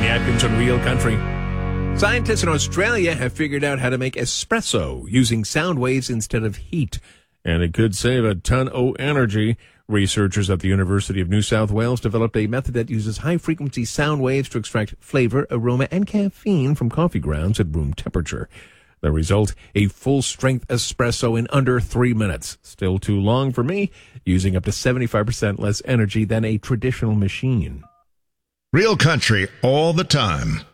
Rodney Atkins on Real Country. Scientists in Australia have figured out how to make espresso using sound waves instead of heat, and it could save a ton of energy. Researchers at the University of New South Wales developed a method that uses high-frequency sound waves to extract flavor, aroma, and caffeine from coffee grounds at room temperature. The result, a full-strength espresso in under 3 minutes. Still too long for me, using up to 75% less energy than a traditional machine. Real Country all the time.